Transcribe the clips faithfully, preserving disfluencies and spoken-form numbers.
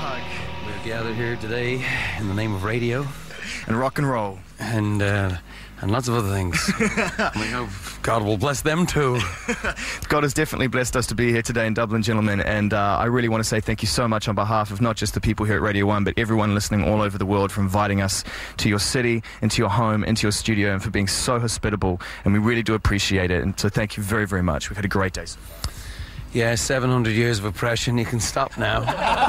Prague. We're gathered here today in the name of radio. And rock and roll. And, uh, and lots of other things. We hope God will bless them too. God has definitely blessed us to be here today in Dublin, gentlemen, and uh, I really want to say thank you so much on behalf of not just the people here at Radio one, but everyone listening all over the world for inviting us to your city, into your home, into your studio, and for being so hospitable, and we really do appreciate it, and so thank you very, very much. We've had a great day so far. Yeah, seven hundred years of oppression. You can stop now.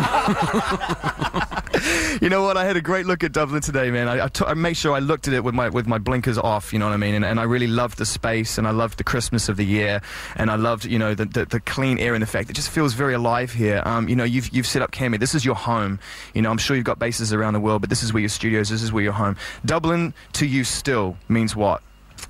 You know what? I had a great look at Dublin today, man. I, I, t- I made sure I looked at it with my with my blinkers off, you know what I mean? And, and I really loved the space, and I loved the Christmas of the year, and I loved, you know, the, the, the clean air and the fact that it just feels very alive here. Um, you know, you've you've set up Cami. This is your home. You know, I'm sure you've got bases around the world, but this is where your studios, this is where your home. Dublin to you still means what?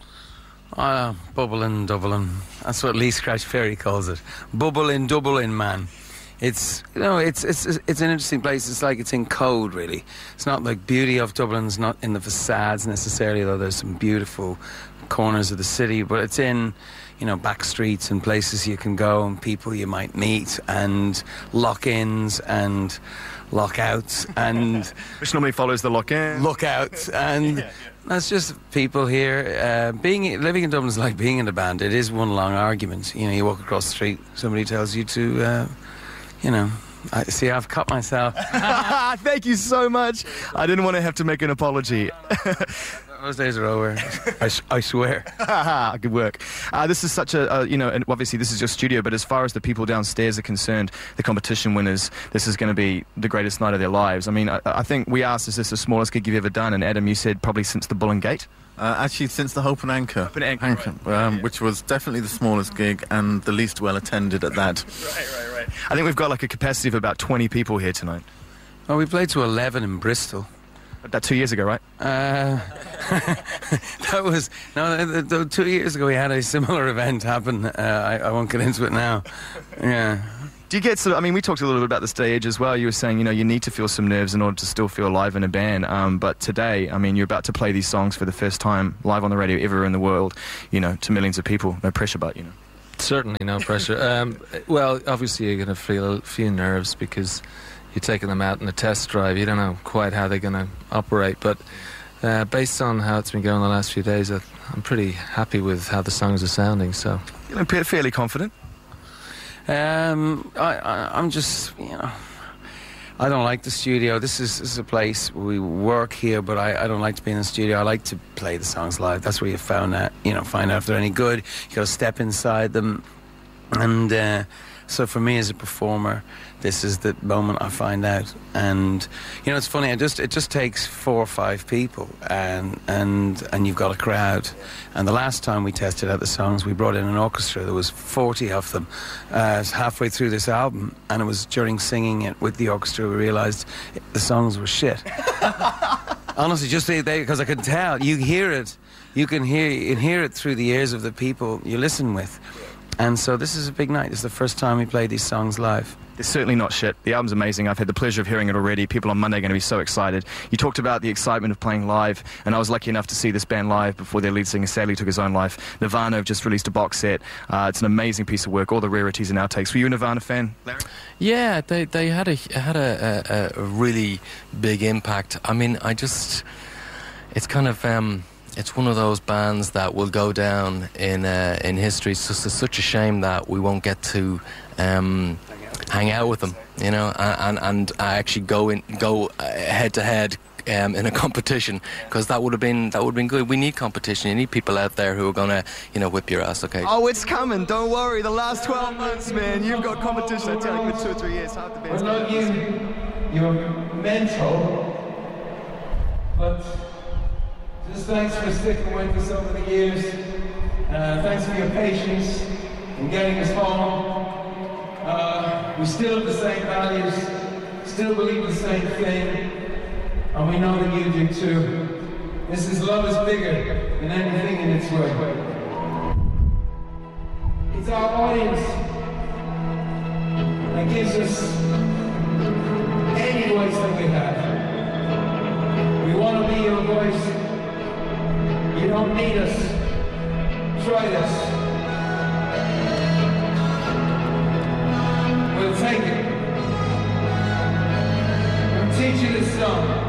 Uh, bubble in Dublin. That's what Lee Scratch Perry calls it. Bubble in Dublin, man. It's, you know, it's it's it's an interesting place. It's like it's in code, really. It's not like beauty of Dublin's not in the facades necessarily, though there's some beautiful corners of the city, but it's in, you know, back streets and places you can go and people you might meet and lock-ins and lockouts and which normally follows the lock-in. Lookouts and yeah, yeah. That's just people here. Uh, being living in Dublin is like being in a band. It is one long argument. You know, you walk across the street, somebody tells you to, uh, you know. I see. I've cut myself. Thank you so much. I didn't want to have to make an apology. Those days are over. I, I swear. Good work. Uh, this is such a, uh, you know, and obviously this is your studio, but as far as the people downstairs are concerned, the competition winners, this is going to be the greatest night of their lives. I mean, I, I think we asked, is this the smallest gig you've ever done? And Adam, you said probably since the Bull and Gate? Uh, actually, since the Hope and Anchor, Hope and Anchor, Anchor right. um, yeah. which was definitely the smallest gig and the least well attended at that. Right, right, right. I think we've got like a capacity of about twenty people here tonight. Well, we played to eleven in Bristol. That two years ago, right? Uh, that was no. The, the, two years ago, we had a similar event happen. Uh, I, I won't get into it now. Yeah. Do you get sort of, I mean, we talked a little bit about the stage as well. You were saying, you know, you need to feel some nerves in order to still feel alive in a band. Um, but today, I mean, you're about to play these songs for the first time live on the radio ever in the world, you know, to millions of people. No pressure, but, you know. Certainly no pressure. um, well, obviously you're going to feel a few nerves because you're taking them out in a test drive. You don't know quite how they're going to operate. But uh, based on how it's been going the last few days, I'm pretty happy with how the songs are sounding. So, you know, fairly confident. Um, I, I, I'm just, you know, I don't like the studio. This is, this is a place where we work here, but I, I don't like to be in the studio. I like to play the songs live. That's where you found out, you know, find out if they're any good. You got to step inside them, and uh, so for me as a performer, this is the moment I find out. And you know, it's funny. I just it just takes four or five people, and and and you've got a crowd. And the last time we tested out the songs, we brought in an orchestra. There was forty of them uh, halfway through this album, and it was during singing it with the orchestra we realised the songs were shit. Honestly, just they because I could tell. You hear it, you can hear you can hear it through the ears of the people you listen with. And so this is a big night. It's the first time we played these songs live. It's certainly not shit. The album's amazing. I've had the pleasure of hearing it already. People on Monday are going to be so excited. You talked about the excitement of playing live, and I was lucky enough to see this band live before their lead singer sadly took his own life. Nirvana have just released a box set. Uh, it's an amazing piece of work, all the rarities and outtakes. Were you a Nirvana fan, Larry? Yeah, they they had a had a, a, a really big impact. I mean, I just it's kind of um, it's one of those bands that will go down in uh, in history. It's just it's such a shame that we won't get to um, hang out with them, you know, and and, and actually go in go head to head um, in a competition, because that would have been that would have been good. We need competition. You need people out there who are gonna, you know, whip your ass. Okay. Oh, it's coming. Don't worry. The last twelve months, man, you've got competition. I tell you, for two or three years, half the band's well, not you. You're mental, but just thanks for sticking with us over the years. Uh, thanks for your patience in getting us home. Uh, we still have the same values, still believe the same thing, and we know that you do too. This is love is bigger than anything in its way. It's our audience that gives us any voice that we have. We want to be your voice. You don't need us. Try this. We'll take it. teach you this song.